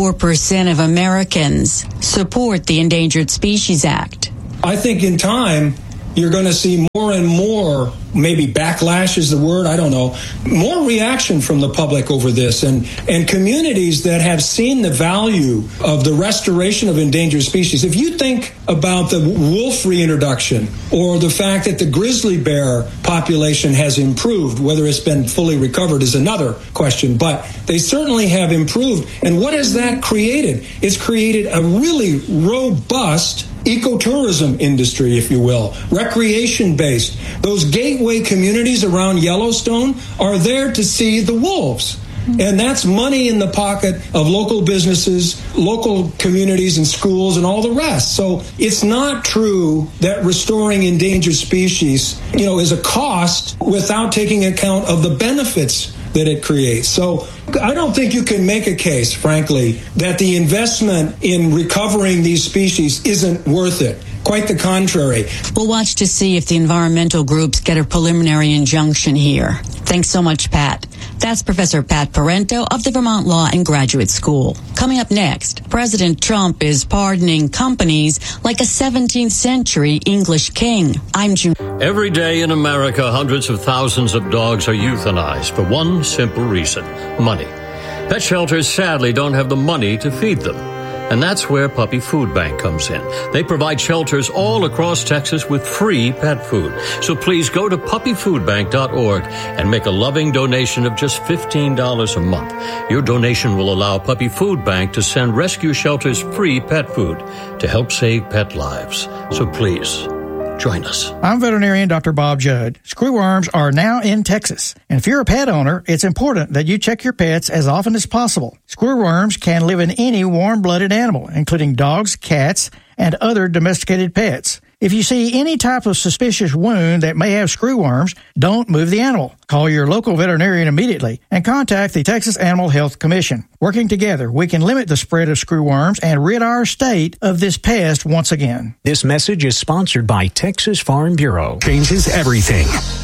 84% of Americans support the Endangered Species Act. I think in time, you're going to see more and more, maybe backlash is the word, I don't know, more reaction from the public over this. And communities that have seen the value of the restoration of endangered species. If you think about the wolf reintroduction or the fact that the grizzly bear population has improved, whether it's been fully recovered is another question, but they certainly have improved. And what has that created? It's created a really robust ecotourism industry, if you will, recreation-based. Those gateway communities around Yellowstone are there to see the wolves. And that's money in the pocket of local businesses, local communities and schools and all the rest. So it's not true that restoring endangered species, is a cost without taking account of the benefits that it creates. So I don't think you can make a case, frankly, that the investment in recovering these species isn't worth it. Quite the contrary. We'll watch to see if the environmental groups get a preliminary injunction here. Thanks so much, Pat. That's Professor Pat Parento of the Vermont Law and Graduate School. Coming up next, President Trump is pardoning companies like a 17th century English king. I'm June. Every day in America, hundreds of thousands of dogs are euthanized for one simple reason: money. Pet shelters sadly don't have the money to feed them. And that's where Puppy Food Bank comes in. They provide shelters all across Texas with free pet food. So please go to puppyfoodbank.org and make a loving donation of just $15 a month. Your donation will allow Puppy Food Bank to send rescue shelters free pet food to help save pet lives. So please, join us. I'm veterinarian Dr. Bob Judd. Screwworms are now in Texas. And if you're a pet owner, it's important that you check your pets as often as possible. Screwworms can live in any warm-blooded animal, including dogs, cats, and other domesticated pets. If you see any type of suspicious wound that may have screwworms, don't move the animal. Call your local veterinarian immediately and contact the Texas Animal Health Commission. Working together, we can limit the spread of screwworms and rid our state of this pest once again. This message is sponsored by Texas Farm Bureau. Changes everything.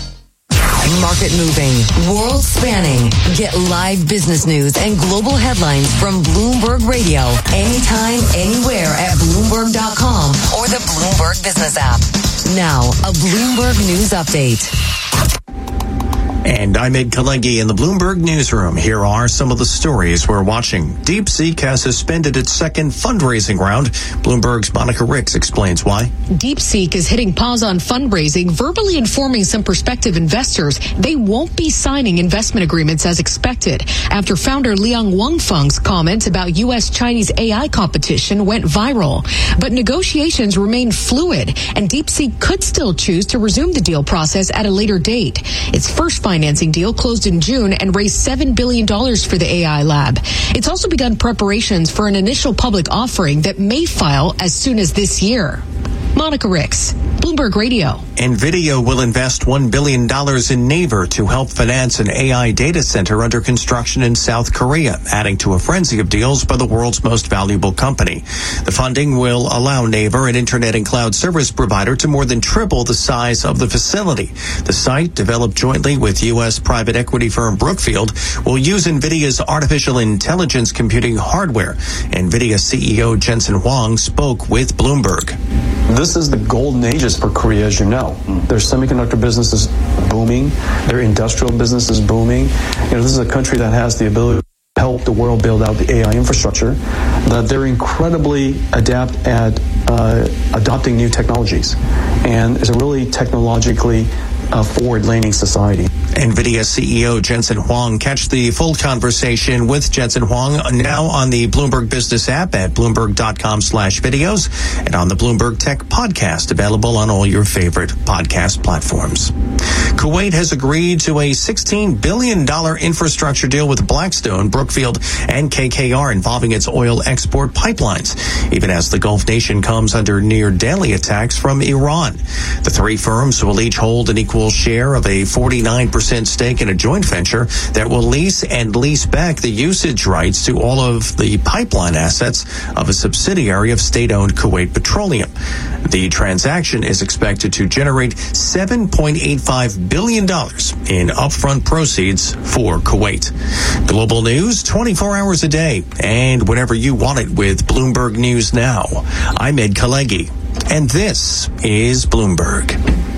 Market moving, world spanning. Get live business news and global headlines from Bloomberg Radio anytime, anywhere at Bloomberg.com or the Bloomberg Business app. Now, a Bloomberg News Update. And I'm Ed Kalegi in the Bloomberg Newsroom. Here are some of the stories we're watching. DeepSeek has suspended its second fundraising round. Bloomberg's Monica Ricks explains why. DeepSeek is hitting pause on fundraising, verbally informing some prospective investors they won't be signing investment agreements as expected after founder Liang Wangfeng's comments about U.S.-Chinese AI competition went viral. But negotiations remain fluid, and DeepSeek could still choose to resume the deal process at a later date. Its first financing deal closed in June and raised $7 billion for the AI lab. It's also begun preparations for an initial public offering that may file as soon as this year. Monica Ricks, Bloomberg Radio. NVIDIA will invest $1 billion in Naver to help finance an AI data center under construction in South Korea, adding to a frenzy of deals by the world's most valuable company. The funding will allow Naver, an internet and cloud service provider, to more than triple the size of the facility. The site, developed jointly with U.S. private equity firm Brookfield, will use NVIDIA's artificial intelligence computing hardware. NVIDIA CEO Jensen Huang spoke with Bloomberg. This is the golden ages for Korea, as you know. Their semiconductor business is booming. Their industrial business is booming. This is a country that has the ability to help the world build out the AI infrastructure. That they're incredibly adept at adopting new technologies, and is a really technologically forward-leaning society. NVIDIA CEO Jensen Huang. Catch the full conversation with Jensen Huang now on the Bloomberg Business app at Bloomberg.com/videos and on the Bloomberg Tech podcast, available on all your favorite podcast platforms. Kuwait has agreed to a $16 billion infrastructure deal with Blackstone, Brookfield, and KKR involving its oil export pipelines, even as the Gulf nation comes under near-daily attacks from Iran. The three firms will each hold an equal share of a 49% stake in a joint venture that will lease and lease back the usage rights to all of the pipeline assets of a subsidiary of state-owned Kuwait Petroleum. The transaction is expected to generate $7.85 billion in upfront proceeds for Kuwait. Global news 24 hours a day and whenever you want it with Bloomberg News Now. I'm Ed Kalegi, and this is Bloomberg.